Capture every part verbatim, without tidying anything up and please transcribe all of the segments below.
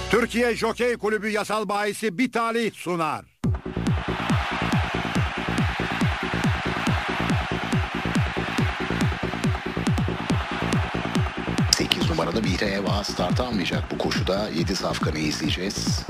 Türkiye Jokey Kulübü yasal bahisi Bitali sunar. sekiz numaralı Mihre Eva start almayacak bu koşuda. yedi safkanı izleyeceğiz.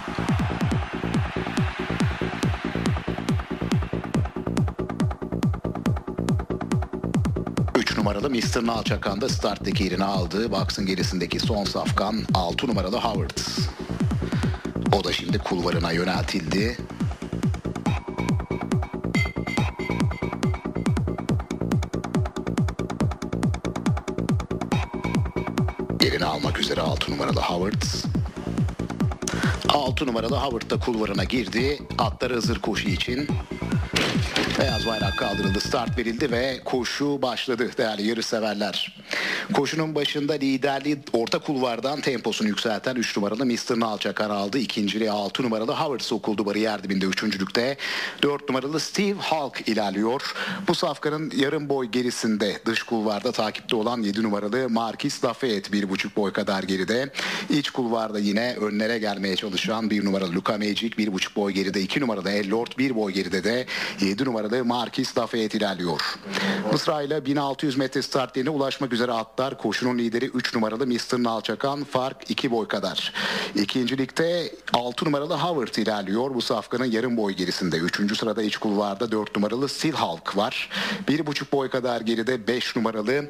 üç numaralı mister Nalçakan da starttaki yerini aldı. Box'ın gerisindeki son safkan altı numaralı Howard. O da şimdi kulvarına yöneltildi. Yerini almak üzere altı numaralı Howard. altı numaralı Howard da kulvarına girdi. Atlar hazır koşu için. Beyaz bayrak kaldırıldı, start verildi ve koşu başladı değerli yarışseverler. Koşunun başında liderliği orta kulvardan temposunu yükselten üç numaralı mister Nalçakan aldı. İkinciliğe altı numaralı Howard sokuldu bariyer dibinde üçüncülükte. dört numaralı Steve Hulk ilerliyor. Bu safkanın yarım boy gerisinde dış kulvarda takipte olan yedi numaralı Marquis Lafayette bir buçuk boy kadar geride. İç kulvarda yine önlere gelmeye çalışan bir numaralı Luka Magic bir buçuk boy geride. iki numaralı Ellord bir boy geride de yedi numaralı Marquis Lafayette ilerliyor. Mısra ile bin altı yüz metre start yerine ulaşmak üzere atlar. Koşunun lideri üç numaralı mister Nalçakan, fark iki boy kadar. İkincilikte altı numaralı Howard ilerliyor. Bu safkanın yarım boy gerisinde. üçüncü sırada iç kulvarda dört numaralı Steel Hulk var. bir buçuk boy kadar geride beş numaralı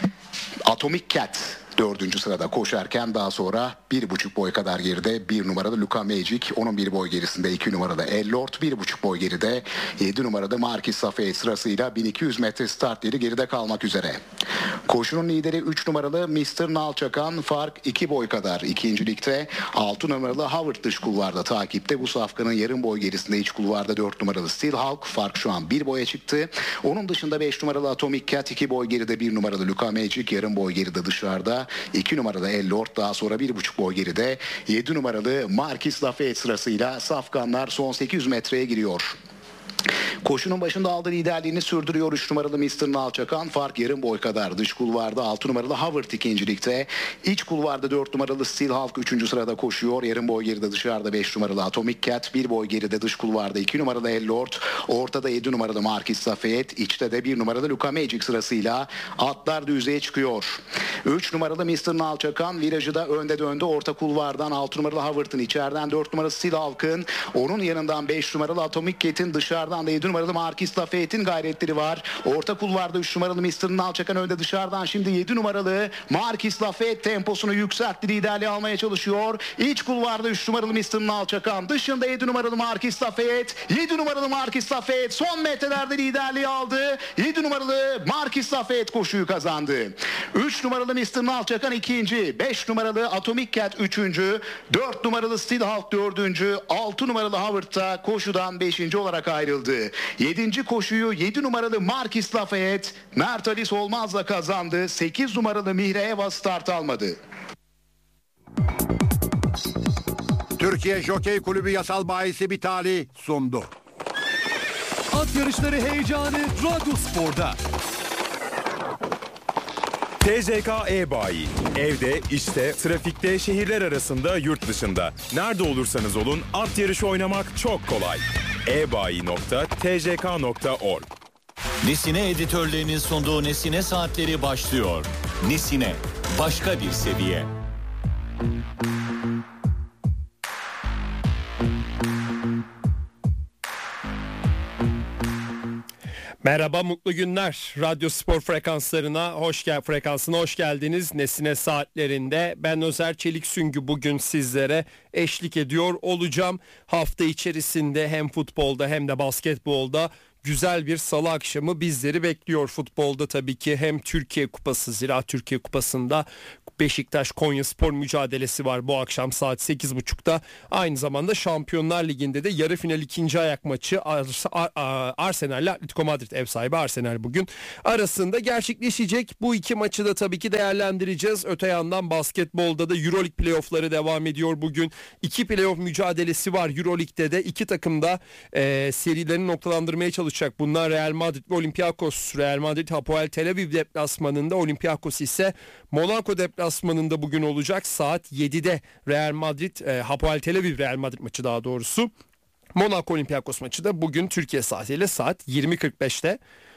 Atomic Cat dördüncü sırada koşarken daha sonra bir buçuk boy kadar geride bir numaralı Luka Magic, onun bir boy gerisinde iki numaralı Ellord, bir buçuk boy geride yedi numaralı Marquis Lafayette sırasıyla bin iki yüz metre start yeri geride kalmak üzere. Koşunun lideri üç numaralı mister Nalçakan, fark iki boy kadar. İkincilikte altı numaralı Howard dış kulvarda takipte. Bu safkanın yarım boy gerisinde iç kulvarda dört numaralı Steel Hulk, fark şu an bir boya çıktı. Onun dışında beş numaralı Atomic Cat, iki boy geride bir numaralı Luka Magic, yarım boy geride dışarıda iki numaralı Ellord, daha sonra bir buçuk boy geride yedi numaralı Marquis Lafayette sırasıyla safkanlar son sekiz yüz metreye giriyor. Koşunun başında aldığı liderliğini sürdürüyor üç numaralı mister Nalçakan, fark yarım boy kadar. Dış kulvarda altı numaralı Howard ikincilikte. İç kulvarda dört numaralı Steel Hulk üçüncü sırada koşuyor. Yarım boy geride dışarıda beş numaralı Atomic Cat, bir boy geride dış kulvarda iki numaralı Ellord. Ortada yedi numaralı Marquis Lafayette. İçte de bir numaralı Luka Magic sırasıyla atlar düzeye çıkıyor. üç numaralı mister Nalçakan virajı da önde döndü. Orta kulvardan altı numaralı Howard'ın, içeriden dört numaralı Steel Hulk'ın, onun yanından beş numaralı Atomic Cat'in, dışarıdan da yedi numaralı Marquis Lafayette'in gayretleri var. Orta kulvarda üç numaralı mister Nalçakan önde, dışarıdan şimdi yedi numaralı Marquis Lafayette temposunu yükseltti, liderliği almaya çalışıyor. İç kulvarda üç numaralı mister Nalçakan, dışında yedi numaralı Marquis Lafayette. yedi numaralı Marquis Lafayette son metrelerde liderliği aldı. yedi numaralı Marquis Lafayette koşuyu kazandı. üç numaralı mister Nalçakan ikinci, beş numaralı Atomic Cat üçüncü, dört numaralı Steel Hulk dördüncü, altı numaralı Howard da koşudan beşinci olarak ayrıldı. yedinci koşuyu yedi numaralı Marquis Lafayette Mert Ali Solmaz'la kazandı. sekiz numaralı Mihre Eva start almadı. Türkiye Jokey Kulübü yasal bahisi Bitali sundu. At yarışları heyecanı Radyo Spor'da. T J K E-Bayi. Evde, işte, trafikte, şehirler arasında, yurt dışında. Nerede olursanız olun at yarışı oynamak çok kolay. e bayi nokta t j k nokta org. Nesine editörlerinin sunduğu Nesine Saatleri başlıyor. Nesine, başka bir seviye. Merhaba, mutlu günler. Radyo Spor frekanslarına hoş gel frekansına hoş geldiniz. Nesine Saatlerinde ben Özer Çelik Süngü bugün sizlere eşlik ediyor olacağım. Hafta içerisinde hem futbolda hem de basketbolda güzel bir salı akşamı bizleri bekliyor. Futbolda tabii ki hem Türkiye Kupası, Zira Türkiye Kupası'nda Beşiktaş Konyaspor mücadelesi var bu akşam saat sekiz buçukta. Aynı zamanda Şampiyonlar Ligi'nde de yarı final ikinci ayak maçı Arsenal ile Atletico Madrid, ev sahibi Arsenal bugün arasında gerçekleşecek. Bu iki maçı da tabii ki değerlendireceğiz. Öte yandan basketbolda da Euroleague playoffları devam ediyor bugün. İki playoff mücadelesi var Euroleague'de de. İki takım da e, serilerini noktalandırmaya çalışıyor. çalışacak. Bunlar Real Madrid ve Olympiakos. Real Madrid Hapoel Tel Aviv deplasmanında, Olympiakos ise Monaco deplasmanında bugün olacak. Saat yedide Real Madrid, e, Hapoel Tel Aviv Real Madrid maçı daha doğrusu. Monaco Olympiakos maçı da bugün Türkiye saatiyle saat yirmi kırk beşte.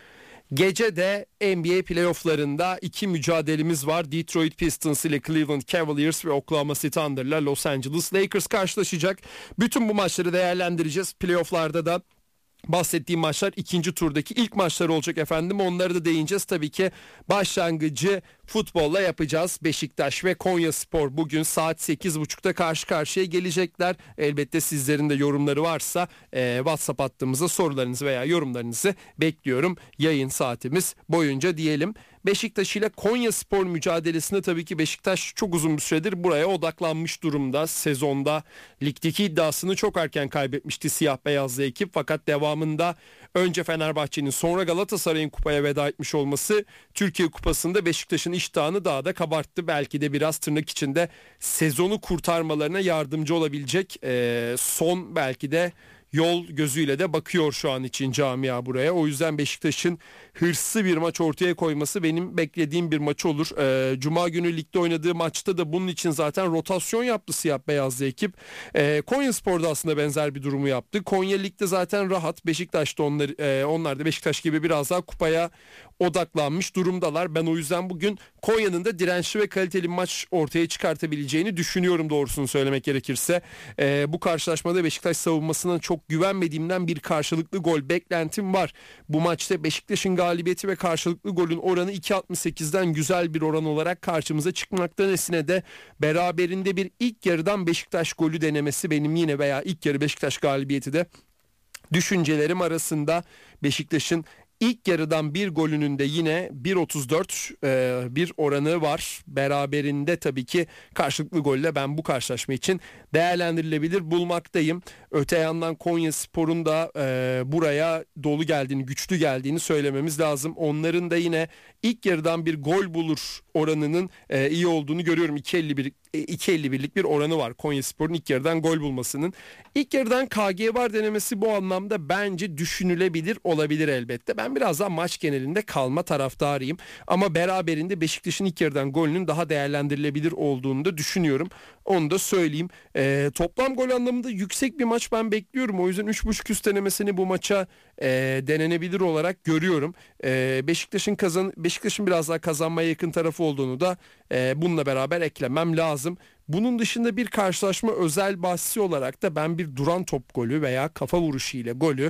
Gece de N B A playofflarında iki mücadelemiz var. Detroit Pistons ile Cleveland Cavaliers ve Oklahoma City Thunder ile Los Angeles Lakers karşılaşacak. Bütün bu maçları değerlendireceğiz. Playofflarda da bahsettiğim maçlar ikinci turdaki ilk maçlar olacak efendim. Onları da değineceğiz. Tabii ki başlangıcı futbolla yapacağız. Beşiktaş ve Konyaspor bugün saat sekiz buçukta karşı karşıya gelecekler. Elbette sizlerin de yorumları varsa e, WhatsApp hattımıza sorularınızı veya yorumlarınızı bekliyorum. Yayın saatimiz boyunca diyelim. Beşiktaş ile Konyaspor mücadelesinde tabii ki Beşiktaş çok uzun bir süredir buraya odaklanmış durumda. Sezonda ligdeki iddiasını çok erken kaybetmişti siyah beyazlı ekip. Fakat devamında önce Fenerbahçe'nin sonra Galatasaray'ın kupaya veda etmiş olması Türkiye Kupası'nda Beşiktaş'ın iştahını daha da kabarttı. Belki de biraz tırnak içinde sezonu kurtarmalarına yardımcı olabilecek e, son belki de yol gözüyle de bakıyor şu an için camia buraya. O yüzden Beşiktaş'ın hırslı bir maç ortaya koyması benim beklediğim bir maç olur. Ee, Cuma günü ligde oynadığı maçta da bunun için zaten rotasyon yaptı siyah beyazlı ekip. Ee, Konyaspor'da aslında benzer bir durumu yaptı. Konya ligde zaten rahat. Beşiktaş'ta onlar, e, onlar da Beşiktaş gibi biraz daha kupaya odaklanmış durumdalar. Ben o yüzden bugün Konya'nın da dirençli ve kaliteli bir maç ortaya çıkartabileceğini düşünüyorum doğrusunu söylemek gerekirse. Ee, bu karşılaşmada Beşiktaş savunmasına çok güvenmediğimden bir karşılıklı gol beklentim var. Bu maçta Beşiktaş'ın galibiyeti ve karşılıklı golün oranı iki altmış sekizden güzel bir oran olarak karşımıza çıkmakta. Nesine de beraberinde bir ilk yarıdan Beşiktaş golü denemesi benim yine veya ilk yarı Beşiktaş galibiyeti de düşüncelerim arasında. Beşiktaş'ın İlk yarıdan bir golünün de yine bir otuz dört e, bir oranı var. Beraberinde tabii ki karşılıklı golle ben bu karşılaşma için değerlendirilebilir bulmaktayım. Öte yandan Konyaspor'un da e, buraya dolu geldiğini, güçlü geldiğini söylememiz lazım. Onların da yine ilk yarıdan bir gol bulur oranının e, iyi olduğunu görüyorum. iki elli birlik bir oranı var Konyaspor'un ilk yarıdan gol bulmasının. İlk yarıdan K G var denemesi bu anlamda bence düşünülebilir olabilir elbette. Ben birazdan maç genelinde kalma taraftarıyım. Ama beraberinde Beşiktaş'ın ilk yarıdan golünün daha değerlendirilebilir olduğunu da düşünüyorum. Onu da söyleyeyim. E, toplam gol anlamında yüksek bir maç ben bekliyorum. O yüzden üç buçuk üst denemesini bu maça e, denenebilir olarak görüyorum. E, Beşiktaş'ın kazan Beşiktaş'ın biraz daha kazanmaya yakın tarafı olduğunu da e, bununla beraber eklemem lazım. Bunun dışında bir karşılaşma özel bahsi olarak da ben bir duran top golü veya kafa vuruşu ile golü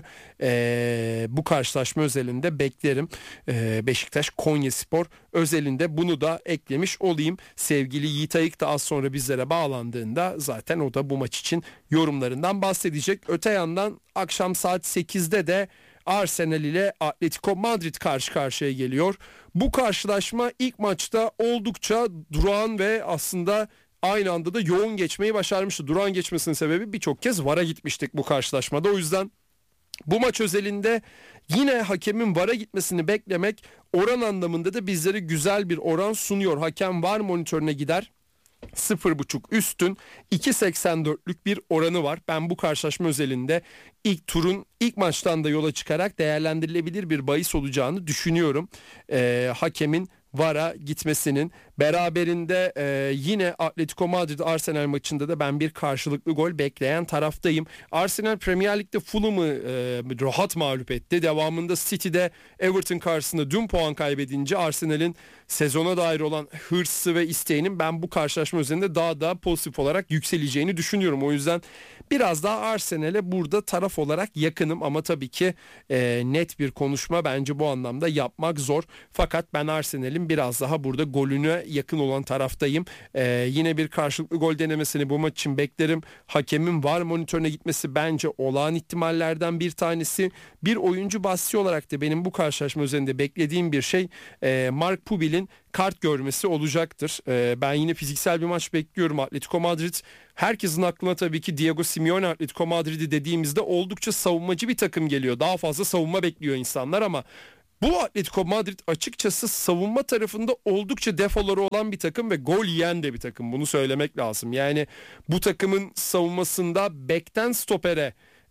e, bu karşılaşma özelinde beklerim. E, Beşiktaş Konyaspor özelinde bunu da eklemiş olayım. Sevgili Yiğit Ayık da az sonra bizlere bağlandığında zaten o da bu maç için yorumlarından bahsedecek. Öte yandan akşam saat sekizde de Arsenal ile Atletico Madrid karşı karşıya geliyor. Bu karşılaşma ilk maçta oldukça durağan ve aslında aynı anda da yoğun geçmeyi başarmıştı. Durağan geçmesinin sebebi birçok kez V A R'a gitmiştik bu karşılaşmada. O yüzden bu maç özelinde yine hakemin V A R'a gitmesini beklemek oran anlamında da bizlere güzel bir oran sunuyor. Hakem V A R monitörüne gider. sıfır buçuk üstün iki seksen dörtlük bir oranı var. Ben bu karşılaşma özelinde ilk turun ilk maçtan da yola çıkarak değerlendirilebilir bir bahis olacağını düşünüyorum. Ee, hakemin V A R'a gitmesinin beraberinde e, yine Atletico Madrid Arsenal maçında da ben bir karşılıklı gol bekleyen taraftayım. Arsenal Premier Lig'de Fulham'ı e, rahat mağlup etti. Devamında City'de Everton karşısında dün puan kaybedince Arsenal'in sezona dair olan hırsı ve isteğinin ben bu karşılaşma üzerinde daha da pozitif olarak yükseleceğini düşünüyorum. O yüzden biraz daha Arsenal'e burada taraf olarak yakınım ama tabii ki e, net bir konuşma bence bu anlamda yapmak zor. Fakat ben Arsenal'in biraz daha burada golüne yakın olan taraftayım. E, yine bir karşılıklı gol denemesini bu maç için beklerim. Hakemin V A R monitörüne gitmesi bence olağan ihtimallerden bir tanesi. Bir oyuncu bahsi olarak da benim bu karşılaşma üzerinde beklediğim bir şey e, Mark Pubil'in kart görmesi olacaktır. E, ben yine fiziksel bir maç bekliyorum. Atletico Madrid, herkesin aklına tabii ki Diego Simeone Atletico Madrid'i dediğimizde oldukça savunmacı bir takım geliyor. Daha fazla savunma bekliyor insanlar ama bu Atletico Madrid açıkçası savunma tarafında oldukça defoları olan bir takım ve gol yiyen de bir takım. Bunu söylemek lazım. Yani bu takımın savunmasında bekten stopere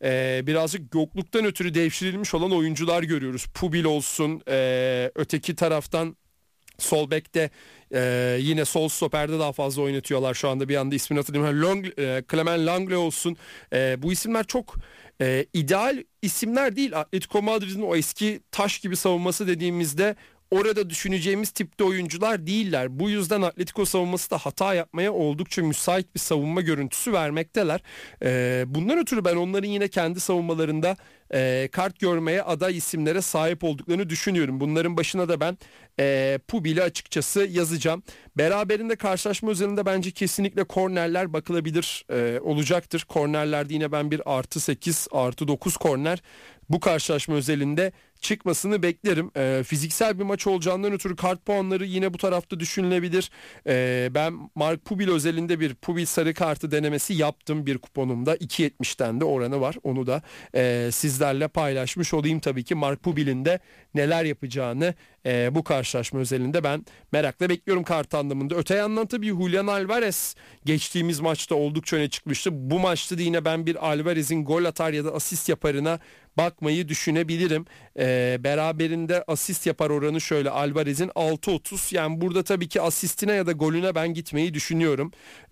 e, birazcık yokluktan ötürü devşirilmiş olan oyuncular görüyoruz. Pubil olsun, e, öteki taraftan sol bekte e, yine sol stoperde daha fazla oynatıyorlar şu anda, bir anda ismini hatırlamıyorum. Long, e, Clement Langley olsun. E, bu isimler çok e, ideal isimler değil. Atletico Madrid'in o eski taş gibi savunması dediğimizde orada düşüneceğimiz tipte oyuncular değiller. Bu yüzden Atletico savunması da hata yapmaya oldukça müsait bir savunma görüntüsü vermekteler. Ee, bundan ötürü ben onların yine kendi savunmalarında e, kart görmeye aday isimlere sahip olduklarını düşünüyorum. Bunların başına da ben e, Pubil'i açıkçası yazacağım. Beraberinde karşılaşma üzerinde bence kesinlikle kornerler bakılabilir e, olacaktır. Kornerlerde yine ben bir artı sekiz artı dokuz korner bu karşılaşma özelinde çıkmasını beklerim. E, fiziksel bir maç olacağından ötürü kart puanları yine bu tarafta düşünülebilir. E, ben Mark Pubil özelinde bir Pubil sarı kartı denemesi yaptım bir kuponumda. iki yetmişten de oranı var. Onu da e, sizlerle paylaşmış olayım tabii ki. Mark Pubil'in de neler yapacağını e, bu karşılaşma özelinde ben merakla bekliyorum kart anlamında. Öte yandan tabii Julian Alvarez geçtiğimiz maçta oldukça öne çıkmıştı. Bu maçta da yine ben bir Alvarez'in gol atar ya da asist yaparına bakmayı düşünebilirim. E, beraberinde asist yapar oranı şöyle, Alvarez'in altı otuz. Yani burada tabii ki asistine ya da golüne ben gitmeyi düşünüyorum.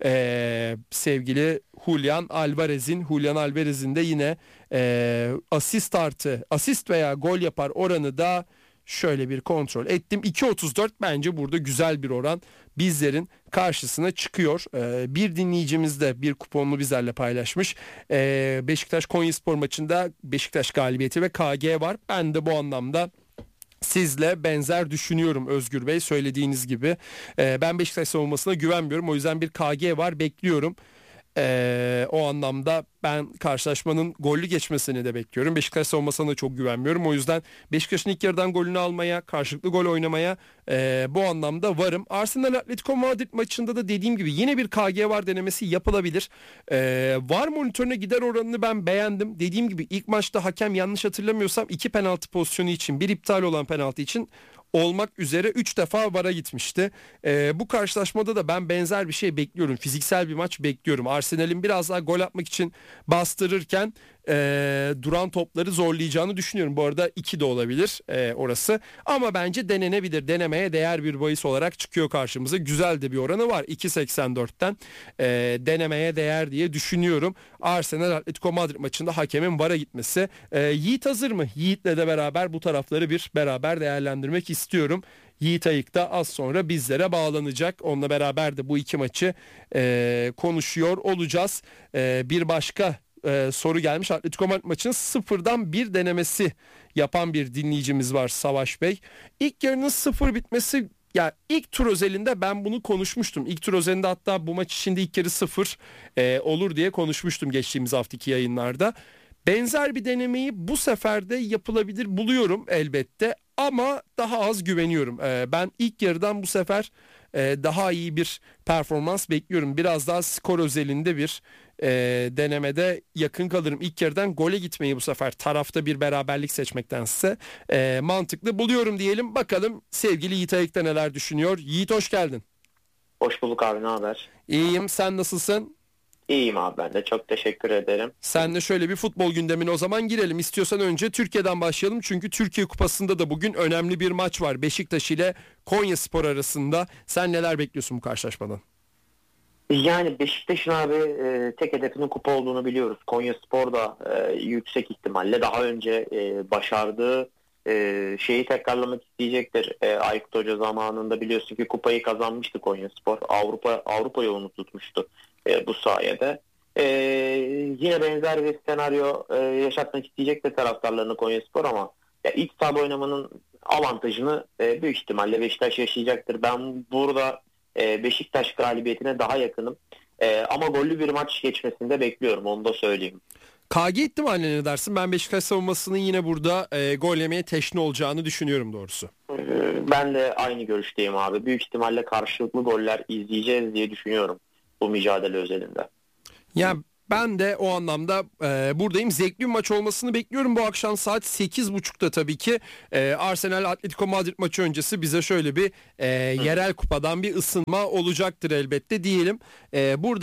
E, sevgili Julian Alvarez'in Julian Alvarez'in de yine e, asist artı asist veya gol yapar oranı da şöyle bir kontrol ettim. iki otuz dört bence burada güzel bir oran bizlerin karşısına çıkıyor. Ee, bir dinleyicimiz de bir kuponunu bizlerle paylaşmış. Ee, Beşiktaş Konyaspor maçında Beşiktaş galibiyeti ve K G var. Ben de bu anlamda sizle benzer düşünüyorum Özgür Bey, söylediğiniz gibi. Ee, ben Beşiktaş savunmasına güvenmiyorum. O yüzden bir K G var, bekliyorum. Ee, o anlamda ben karşılaşmanın gollü geçmesini de bekliyorum. Beşiktaş savunmasına da çok güvenmiyorum. O yüzden Beşiktaş'ın ilk yarıdan golünü almaya, karşılıklı gol oynamaya e, bu anlamda varım. Arsenal Atletico Madrid maçında da dediğim gibi yine bir K G var denemesi yapılabilir. E, var monitörüne gider oranını ben beğendim. Dediğim gibi ilk maçta hakem, yanlış hatırlamıyorsam, iki penaltı pozisyonu için, bir iptal olan penaltı için olmak üzere üç defa VAR'a gitmişti. Ee, bu karşılaşmada da ben benzer bir şey bekliyorum. Fiziksel bir maç bekliyorum. Arsenal'in biraz daha gol atmak için bastırırken e, duran topları zorlayacağını düşünüyorum. Bu arada iki de olabilir e, orası. Ama bence denenebilir. Denemeye değer bir bahis olarak çıkıyor karşımıza. Güzel de bir oranı var. iki seksen dörtten e, denemeye değer diye düşünüyorum. Arsenal Atletico Madrid maçında hakemin VAR'a gitmesi. E, Yiğit hazır mı? Yiğit'le de beraber bu tarafları bir beraber değerlendirmek istiyorum. Yiğit Ayık da az sonra bizlere bağlanacak. Onunla beraber de bu iki maçı e, konuşuyor olacağız. E, bir başka e, soru gelmiş. Atletico Madrid maçının sıfırdan bir denemesi yapan bir dinleyicimiz var, Savaş Bey. İlk yarının sıfır bitmesi, ya ilk tur özelinde ben bunu konuşmuştum. İlk tur özelinde hatta bu maç içinde ilk yarı sıfır e, olur diye konuşmuştum geçtiğimiz haftaki yayınlarda. Benzer bir denemeyi bu sefer de yapılabilir buluyorum elbette, ama daha az güveniyorum. Ee, ben ilk yarıdan bu sefer e, daha iyi bir performans bekliyorum. Biraz daha skor özelinde bir e, denemede yakın kalırım. İlk yarıdan gole gitmeyi bu sefer tarafta bir beraberlik seçmektense e, mantıklı buluyorum diyelim. Bakalım sevgili Yiğit Ayık'ta neler düşünüyor. Yiğit, hoş geldin. Hoş bulduk abi, ne haber? İyiyim, sen nasılsın? İyiyim abi, ben de çok teşekkür ederim. Sen de şöyle bir futbol gündemine o zaman girelim. İstiyorsan önce Türkiye'den başlayalım. Çünkü Türkiye Kupası'nda da bugün önemli bir maç var. Beşiktaş ile Konyaspor arasında. Sen neler bekliyorsun bu karşılaşmadan? Yani Beşiktaş'ın abi e, tek hedefinin kupa olduğunu biliyoruz. Konyaspor da e, yüksek ihtimalle daha önce e, başardığı e, şeyi tekrarlamak isteyecektir. E, Aykut Hoca zamanında biliyorsun ki kupayı kazanmıştı Konyaspor. Avrupa Avrupa yolunu tutmuştu e, bu sayede. E, yine benzer bir senaryo e, yaşatmak isteyecektir taraftarlarını Konyaspor, ama ya ilk sahada oynamanın avantajını e, büyük ihtimalle Beşiktaş yaşayacaktır. Ben burada e, Beşiktaş galibiyetine daha yakınım. E, ama gollü bir maç geçmesini de bekliyorum, onu da söyleyeyim. K G ihtimaline ne dersin? Ben Beşiktaş savunmasının yine burada e, gol yemeye teşne olacağını düşünüyorum doğrusu. E, ben de aynı görüşteyim abi. Büyük ihtimalle karşılıklı goller izleyeceğiz diye düşünüyorum bu mücadele özelinde. Ya ben de o anlamda e, buradayım. Zevkli bir maç olmasını bekliyorum. Bu akşam saat sekiz buçukta tabii ki e, Arsenal Atletico Madrid maçı öncesi bize şöyle bir e, yerel kupadan bir ısınma olacaktır elbette diyelim. E, buradan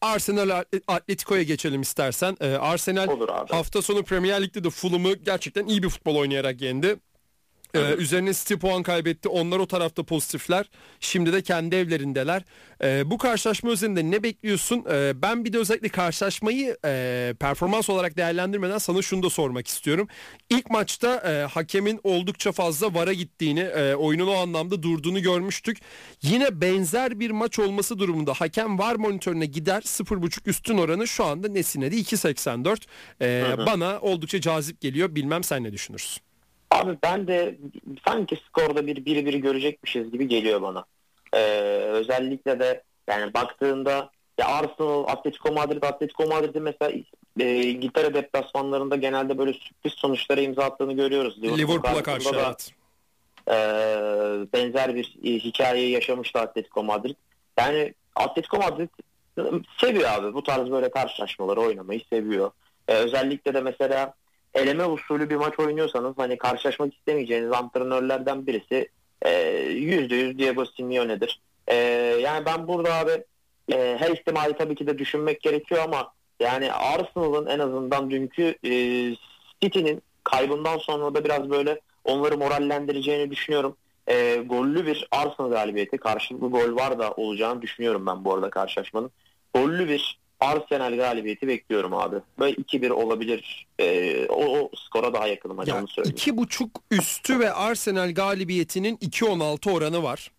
Arsenal Atletico'ya geçelim istersen. Ee, Arsenal hafta sonu Premier Lig'de de Fulham'ı gerçekten iyi bir futbol oynayarak yendi. Ee, üzerine City puan kaybetti. Onlar o tarafta pozitifler. Şimdi de kendi evlerindeler. Ee, bu karşılaşma üzerinde ne bekliyorsun? Ee, ben bir de özellikle karşılaşmayı e, performans olarak değerlendirmeden sana şunu da sormak istiyorum. İlk maçta e, hakemin oldukça fazla V A R'a gittiğini, e, oyunun o anlamda durduğunu görmüştük. Yine benzer bir maç olması durumunda hakem V A R monitörüne gider. sıfır buçuk üstün oranı şu anda Nesine'de iki seksen dört. Ee, bana oldukça cazip geliyor. Bilmem sen ne düşünürsün? Abi ben de sanki skorda bir biri biri görecekmişiz gibi geliyor bana. Ee, özellikle de yani baktığında ya Arsenal, Atletico Madrid, Atletico Madrid'i mesela e, İngiltere deplasmanlarında genelde böyle sürpriz sonuçlara imza attığını görüyoruz. Liverpool'a karşı da, evet. E, benzer bir e, hikayeyi yaşamıştı Atletico Madrid. Yani Atletico Madrid seviyor abi bu tarz böyle karşılaşmaları oynamayı seviyor. E, özellikle de mesela eleme usulü bir maç oynuyorsanız hani karşılaşmak istemeyeceğiniz antrenörlerden birisi yüzde yüz Diego Simeone'dir. E, yani ben burada abi e, her ihtimali tabii ki de düşünmek gerekiyor ama yani Arsenal'ın en azından dünkü e, City'nin kaybından sonra da biraz böyle onları morallendireceğini düşünüyorum. E, gollü bir Arsenal galibiyeti, karşılıklı gol var da olacağını düşünüyorum ben bu arada karşılaşmanın. Gollü bir Arsenal galibiyeti bekliyorum abi. Böyle iki bir olabilir. Ee, o, o skora daha yakınım. Hadi onu söyleyeyim. iki buçuk üstü ve Arsenal galibiyetinin iki on altı oranı var.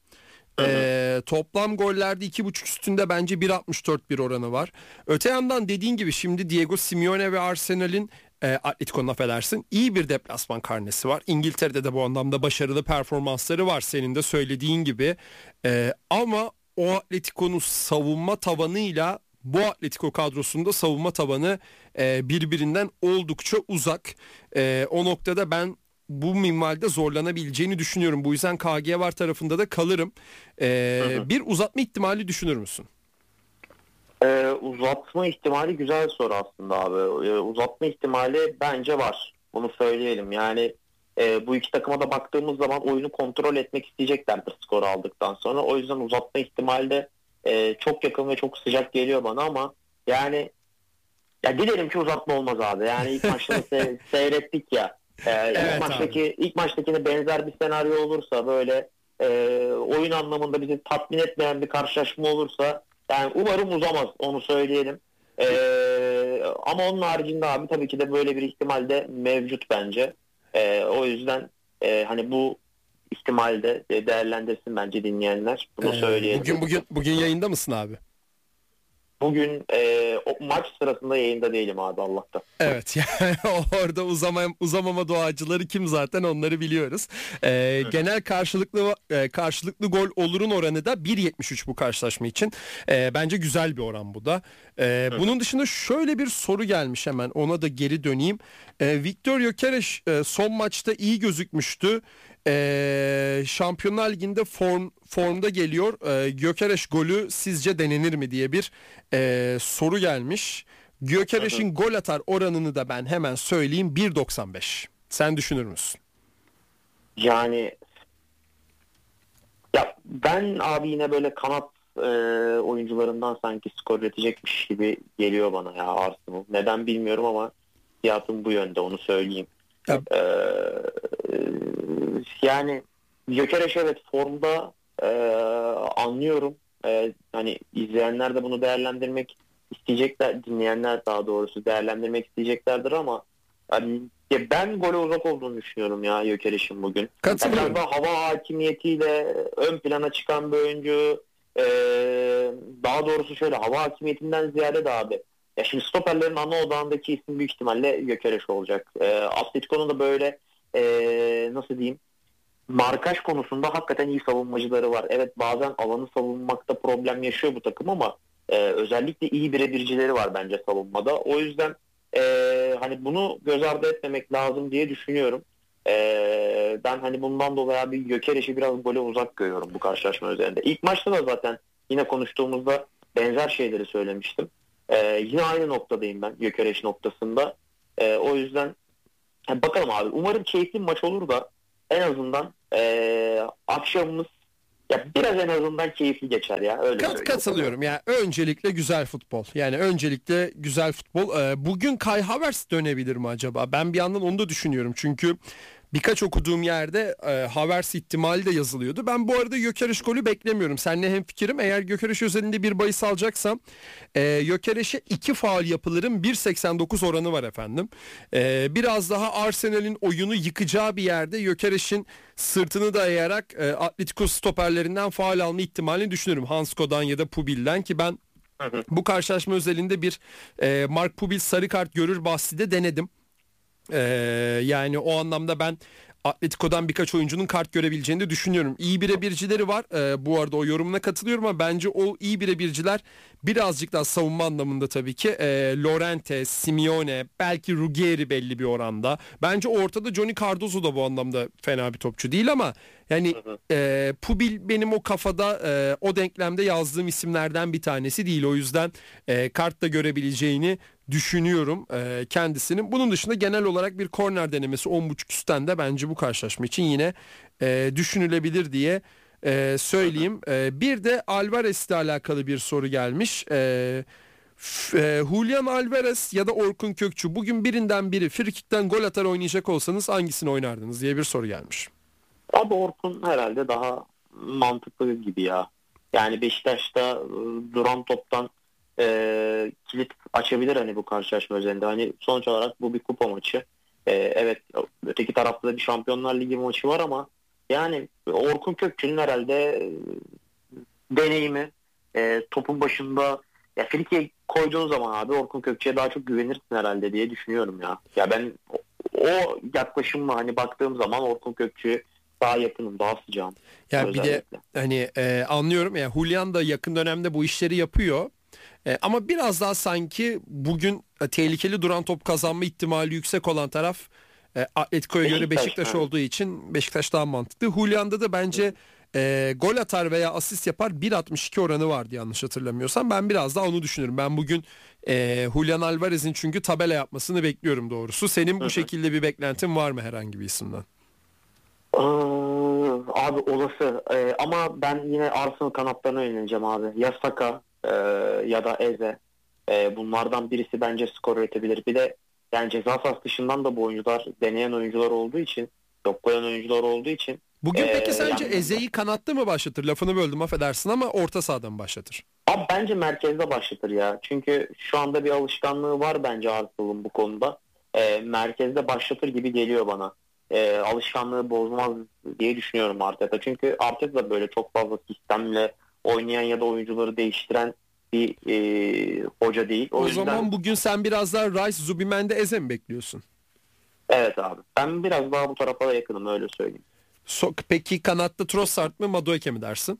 Ee, toplam gollerde iki buçuk üstünde bence bir altmış dört bir oranı var. Öte yandan dediğin gibi şimdi Diego Simeone ve Arsenal'in e, Atletico'nun affedersin iyi bir deplasman karnesi var. İngiltere'de de bu anlamda başarılı performansları var senin de söylediğin gibi. Ee, ama o Atletico'nun savunma tavanıyla bu Atletico kadrosunda savunma tabanı e, birbirinden oldukça uzak. E, o noktada ben bu minvalde zorlanabileceğini düşünüyorum. Bu yüzden K G V A R tarafında da kalırım. E, hı hı. Bir uzatma ihtimali düşünür müsün? Ee, uzatma ihtimali güzel soru aslında abi. Ee, uzatma ihtimali bence var. Bunu söyleyelim. Yani e, bu iki takıma da baktığımız zaman oyunu kontrol etmek isteyeceklerdir skoru aldıktan sonra. O yüzden uzatma ihtimali de e, çok yakın ve çok sıcak geliyor bana ama yani ya dilerim ki uzatma olmaz abi. Yani ilk maçta se- seyrettik ya. Ee, evet, ilk maçtaki abi. ilk maçtakine benzer bir senaryo olursa böyle e, oyun anlamında bizi tatmin etmeyen bir karşılaşma olursa yani umarım uzamaz, onu söyleyelim. Ee, ama onun haricinde abi tabii ki de böyle bir ihtimal de mevcut bence. Ee, o yüzden e, hani bu ihtimalde de değerlendirsin bence dinleyenler. Bunu ee, söyleyelim. Bugün bugün bugün yayında mısın abi? Bugün e, o maç sırasında yayında değilim abi Allah'tan. Evet yani orada uzama, uzamama doğacıları kim zaten onları biliyoruz. Ee, evet. Genel karşılıklı e, karşılıklı gol olurun oranı da bir yetmiş üç bu karşılaşma için. E, bence güzel bir oran bu da. E, evet. Bunun dışında şöyle bir soru gelmiş, hemen ona da geri döneyim. E, Viktor Gyökeres e, son maçta iyi gözükmüştü. Ee, Şampiyonlar Ligi'nde form, formda geliyor. Ee, Gyökeres golü sizce denenir mi diye bir e, soru gelmiş. Gyökeres'in gol atar oranını da ben hemen söyleyeyim, bir doksan beş. Sen düşünür müsün? Yani ya ben abi yine böyle kanat e, oyuncularından sanki skor üretecekmiş gibi geliyor bana ya Arsenal. Neden bilmiyorum ama fiyatım bu yönde, onu söyleyeyim. Ee, yani Gyökeres evet formda, e, anlıyorum. E, hani izleyenler de bunu değerlendirmek isteyecekler, dinleyenler daha doğrusu değerlendirmek isteyeceklerdir ama yani, ya ben gole uzak olduğunu düşünüyorum ya Gyökeres'in bugün. Katılıyorum. Yani hava hakimiyetiyle ön plana çıkan bir oyuncu. E, daha doğrusu şöyle, hava hakimiyetinden ziyade de abi. Ya şimdi stoperlerin ana odağındaki isim büyük ihtimalle Gyökeres olacak. E, Atletico'nun da böyle e, nasıl diyeyim, markaj konusunda hakikaten iyi savunmacıları var. Evet, bazen alanı savunmakta problem yaşıyor bu takım ama e, özellikle iyi birebircileri var bence savunmada. O yüzden e, hani bunu göz ardı etmemek lazım diye düşünüyorum. E, ben hani bundan dolayı abi Gyökeres'i biraz gole uzak görüyorum bu karşılaşma üzerinde. İlk maçta da zaten yine konuştuğumuzda benzer şeyleri söylemiştim. Ee, yine aynı noktadayım ben Gyökeres noktasında. Ee, o yüzden yani bakalım abi. Umarım keyifli bir maç olur da en azından e, akşamımız ya biraz en azından keyifli geçer ya. Öyle Kat, söyleyeyim. katılıyorum. Yani öncelikle güzel futbol. Yani öncelikle güzel futbol. Ee, bugün Kai Havertz dönebilir mi acaba? Ben bir yandan onu da düşünüyorum. Çünkü birkaç okuduğum yerde e, Havertz ihtimali de yazılıyordu. Ben bu arada Gyökeres golü beklemiyorum. Seninle hemfikirim. Eğer Gyökeres özelinde bir bahis alacaksam e, Gyökeres'e iki faul yapılırın bir seksen dokuz oranı var efendim. E, biraz daha Arsenal'in oyunu yıkacağı bir yerde Gyökeres'in sırtını dayayarak e, Atletico stoperlerinden faul alma ihtimalini düşünüyorum. Hansko'dan ya da Pubil'den ki ben bu karşılaşma özelinde bir e, Mark Pubil sarı kart görür bahsi de denedim. Ee, yani o anlamda ben Atletico'dan birkaç oyuncunun kart görebileceğini de düşünüyorum. İyi birebircileri var. Ee, bu arada o yorumuna katılıyorum ama bence o iyi birebirciler birazcık daha savunma anlamında tabii ki. Ee, Llorente, Simeone, belki Ruggeri belli bir oranda. Bence ortada Johnny Cardozo da bu anlamda fena bir topçu değil ama yani e, Pubil benim o kafada e, o denklemde yazdığım isimlerden bir tanesi değil. O yüzden e, kart da görebileceğini düşünüyorum e, kendisinin. Bunun dışında genel olarak bir korner denemesi on buçuk üstten de bence bu karşılaşma için yine e, düşünülebilir diye e, söyleyeyim. E, bir de Alvarez ile alakalı bir soru gelmiş. E, f, e, Julian Alvarez ya da Orkun Kökçü bugün birinden biri frikikten gol atar oynayacak olsanız hangisini oynardınız diye bir soru gelmiş. Abi Orkun herhalde daha mantıklı gibi ya. Yani Beşiktaş'ta e, duran toptan e, kilit açabilir hani bu karşılaşma üzerinde. Hani sonuç olarak bu bir kupa maçı. E, evet öteki tarafta da bir Şampiyonlar Ligi maçı var ama yani Orkun Kökçü'nün herhalde e, deneyimi e, topun başında ya frikeye koyduğun zaman abi Orkun Kökçü'ye daha çok güvenirsin herhalde diye düşünüyorum ya. Ya ben o, o yaklaşımla hani baktığım zaman Orkun Kökçü'ye daha yakınım, daha sıcağım. Yani özellikle. bir de hani e, anlıyorum ya yani Julian da yakın dönemde bu işleri yapıyor. E, ama biraz daha sanki bugün e, tehlikeli duran top kazanma ihtimali yüksek olan taraf e, Atletico'ya göre Beşiktaş, Beşiktaş evet. olduğu için Beşiktaş daha mantıklı. Julian'da da bence e, gol atar veya asist yapar bir altmış iki oranı vardı yanlış hatırlamıyorsam. Ben biraz daha onu düşünüyorum. Ben bugün e, Julian Alvarez'in çünkü tabela yapmasını bekliyorum doğrusu. Senin bu Hı hı. şekilde bir beklentin var mı herhangi bir isimden? Ee, abi olası ee, ama ben yine Arsenal kanatlarına yöneleceğim abi. Ya Saka e, ya da Eze. E, bunlardan birisi bence skor üretebilir. Bir de yani ceza sahası dışından da bu oyuncular deneyen oyuncular olduğu için, yoklayan oyuncular olduğu için. Bugün e, peki sence yani, Eze'yi kanatta mı başlatır? Lafını böldüm affedersin ama orta sahadan başlatır. Abi bence merkezde başlatır ya. Çünkü şu anda bir alışkanlığı var bence Arsenal'ın bu konuda. E, merkezde başlatır gibi geliyor bana. E, alışkanlığı bozmaz diye düşünüyorum Arteta. Çünkü Arteta da böyle çok fazla sistemle oynayan ya da oyuncuları değiştiren bir e, hoca değil. O, O yüzden zaman bugün sen biraz daha Rice, Zubimendi, Eze mi bekliyorsun? evet abi. Ben biraz daha bu tarafa da yakınım öyle söyleyeyim. So, peki kanatta Trossard mı Madueke mi dersin?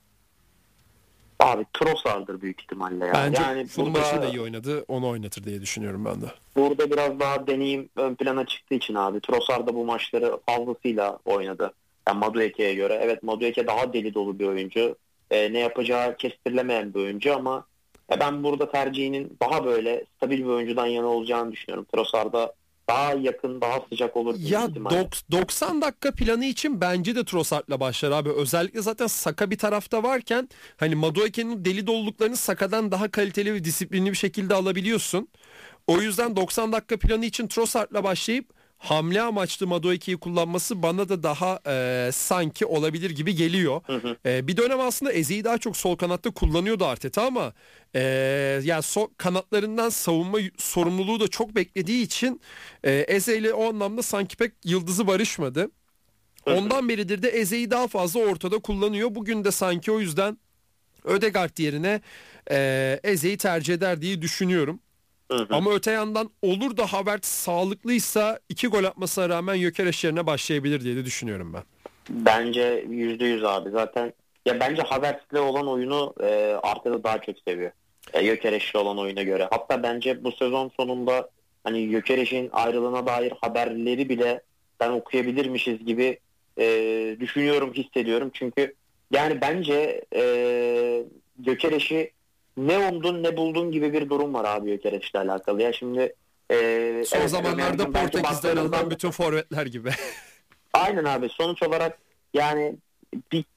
Abi Trossard'dır büyük ihtimalle ya. Bence yani Fulham burada, maçında iyi oynadı. Onu oynatır diye düşünüyorum ben de. burada biraz daha deneyim ön plana çıktığı için abi. Trossard da bu maçları fazlasıyla oynadı. Yani Madueke'ye göre. Evet Madueke daha deli dolu bir oyuncu. Ee, ne yapacağı kestirilemeyen bir oyuncu ama ya ben burada tercihinin daha böyle stabil bir oyuncudan yana olacağını düşünüyorum. Trossard'a daha yakın, daha sıcak olur. Ya dok- doksan dakika planı için bence de Trossard'la başlar abi. Özellikle zaten Saka bir tarafta varken hani Madueke'nin deli doluluklarını Saka'dan daha kaliteli ve disiplinli bir şekilde alabiliyorsun. O yüzden doksan dakika planı için Trossard'la başlayıp hamle amaçlı Madueke'yi kullanması bana da daha e, sanki olabilir gibi geliyor. Hı hı. E, bir dönem aslında Eze'yi daha çok sol kanatta kullanıyordu Arteta ama e, yani sol kanatlarından savunma sorumluluğu da çok beklediği için e, Eze ile o anlamda sanki pek yıldızı barışmadı. Hı hı. Ondan beridir de Eze'yi daha fazla ortada kullanıyor. Bugün de sanki o yüzden Ödegaard yerine e, Eze'yi tercih eder diye düşünüyorum. Hı hı. Ama öte yandan olur da Havertz sağlıklıysa iki gol atmasına rağmen Gyökeres yerine başlayabilir diye de düşünüyorum ben. Bence yüzde yüz abi zaten. Ya bence Havertz'le olan oyunu e, Arteta daha çok seviyor. E, Gyökeres'le olan oyuna göre. Hatta bence bu sezon sonunda hani Gyökeres'in ayrılığına dair haberleri bile ben okuyabilirmişiz gibi e, düşünüyorum, hissediyorum. Çünkü yani bence e, Gyökeres'i ne umdun ne buldun gibi bir durum var abi Gyökeres'le alakalı. Ya şimdi e, son evet, zamanlarda yani Portekiz'den alınan bütün forvetler gibi. Aynen abi. Sonuç olarak yani bir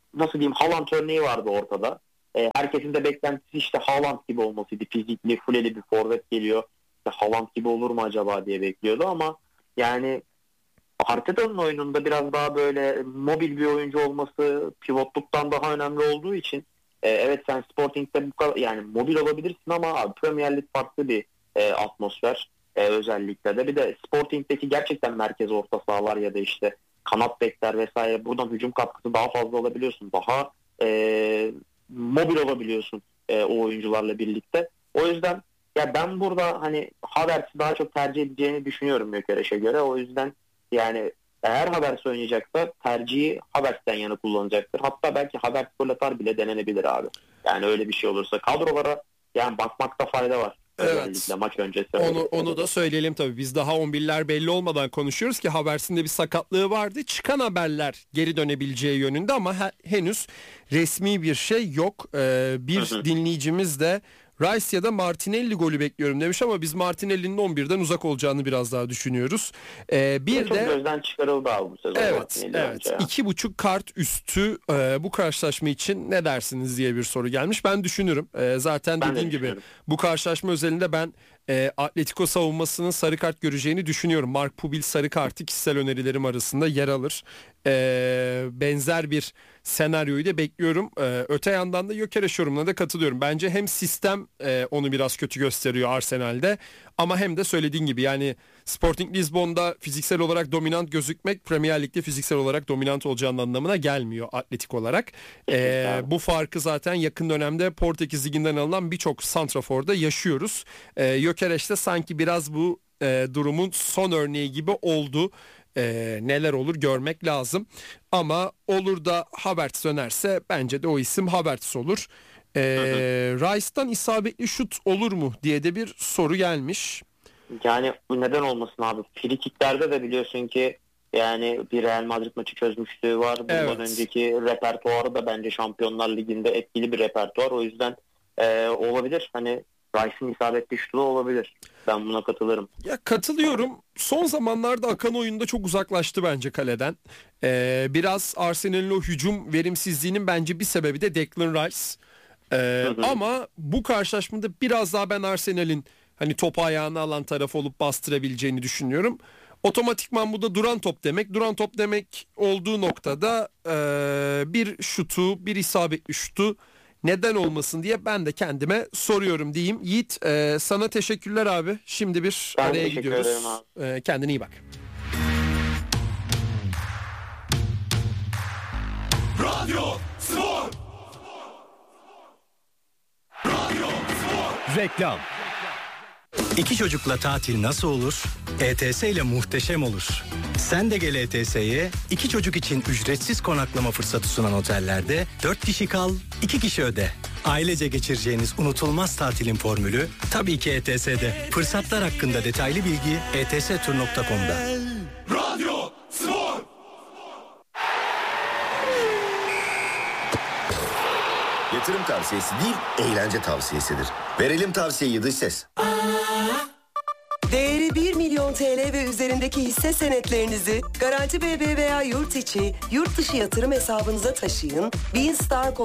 nasıl diyeyim, Haaland örneği vardı ortada. E, herkesin de beklentisi işte Haaland gibi olmasıydı. Fizikli, fuleli bir forvet geliyor. İşte Haaland gibi olur mu acaba diye bekliyordu ama yani Arteta'nın oyununda biraz daha böyle mobil bir oyuncu olması pivotluktan daha önemli olduğu için e, evet sen Sporting'de bu kadar yani mobil olabilirsin ama abi, Premier Lig farklı bir e, atmosfer e, özellikle de. Bir de Sporting'deki gerçekten merkez orta sahalar ya da işte kanat bekler vesaire, buradan hücum katkısı daha fazla olabiliyorsun. Daha e, mobil olabiliyorsun e, o oyuncularla birlikte. O yüzden ya ben burada hani Havertz'i daha çok tercih edeceğini düşünüyorum Gyökeres'e göre. O yüzden yani eğer Havertz oynayacaksa tercihi Havertz'ten yana kullanacaktır. Hatta belki Havertz gol atar bile denenebilir abi. Yani öyle bir şey olursa kadrolara yani bakmakta fayda var. Evet. Özellikle maç öncesi. Onu, onu da söyleyelim tabii. Biz daha on birler belli olmadan konuşuyoruz ki Havertz'in de bir sakatlığı vardı. Çıkan haberler geri dönebileceği yönünde ama he, henüz resmi bir şey yok. Ee, bir hı hı. dinleyicimiz de Rice ya da Martinelli golü bekliyorum demiş ama biz Martinelli'nin on birden uzak olacağını biraz daha düşünüyoruz. Ee, bir çok de gözden çıkarıldı abi bu sezon. Evet, evet. İki buçuk kart üstü e, bu karşılaşma için ne dersiniz diye bir soru gelmiş. Ben düşünürüm. E, zaten ben dediğim gibi bu karşılaşma özelinde ben e, Atletico savunmasının sarı kart göreceğini düşünüyorum. Mark Pubil sarı kartı kişisel önerilerim arasında yer alır. E, benzer bir senaryoyu da bekliyorum. E, öte yandan da Gyökeres yorumuna da katılıyorum. Bence hem sistem e, onu biraz kötü gösteriyor Arsenal'de ama hem de söylediğin gibi yani Sporting Lisbon'da fiziksel olarak dominant gözükmek Premier Lig'de fiziksel olarak dominant olacağının anlamına gelmiyor atletik olarak. Ee, bu farkı zaten yakın dönemde Portekiz Ligi'nden alınan birçok santraforda yaşıyoruz. Ee, Gyökeres de sanki biraz bu e, durumun son örneği gibi oldu. Ee, neler olur görmek lazım. Ama olur da Havertz dönerse bence de o isim Havertz olur. Ee, Rice'dan isabetli şut olur mu diye de bir soru gelmiş. Yani neden olmasın abi? Frikiklerde de biliyorsun ki yani bir Real Madrid maçı çözmüşlüğü var. Bundan evet. önceki repertuarı da bence Şampiyonlar Ligi'nde etkili bir repertuar. O yüzden e, olabilir. Hani Rice'ın isabetli şutu da olabilir. Ben buna katılırım. Ya katılıyorum. Son zamanlarda akan oyunda çok uzaklaştı bence kaleden. Ee, biraz Arsenal'in o hücum verimsizliğinin bence bir sebebi de Declan Rice. Ee, hı hı. Ama bu karşılaşmada biraz daha ben Arsenal'in hani topu ayağına alan taraf olup bastırabileceğini düşünüyorum. Otomatikman bu da duran top demek. Duran top demek olduğu noktada e, bir şutu, bir isabetli şutu neden olmasın diye ben de kendime soruyorum diyeyim. Yiğit e, sana teşekkürler abi. Şimdi bir ben araya gidiyoruz. E, kendine iyi bak. Radyo Spor. Radyo Spor. Reklam. İki çocukla tatil nasıl olur? E T S ile muhteşem olur. Sen de gel E T S'ye, iki çocuk için ücretsiz konaklama fırsatı sunan otellerde dört kişi kal, iki kişi öde. Ailece geçireceğiniz unutulmaz tatilin formülü tabii ki E T S'de. Fırsatlar hakkında detaylı bilgi e t s tur nokta com'da. Radyo Spor. Yatırım tavsiyesi değil, eğlence tavsiyesidir. Verelim tavsiyeyi dış ses. Değeri bir milyon T L ve üzerindeki hisse senetlerinizi Garanti B B veya yurt içi, yurt dışı yatırım hesabınıza taşıyın. Beanstar